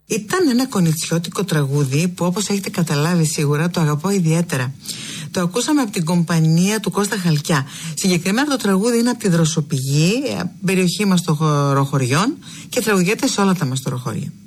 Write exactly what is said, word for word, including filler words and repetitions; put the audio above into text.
Ήταν ένα κονιτσιώτικο τραγούδι που, όπως έχετε καταλάβει σίγουρα, το αγαπώ ιδιαίτερα. Το ακούσαμε από την κομπανία του Κώστα Χαλκιά. Συγκεκριμένα το τραγούδι είναι από τη Δροσοπηγή, περιοχή μας των Ροχωριών, και τραγουδιέται σε όλα τα μαστοροχώρια.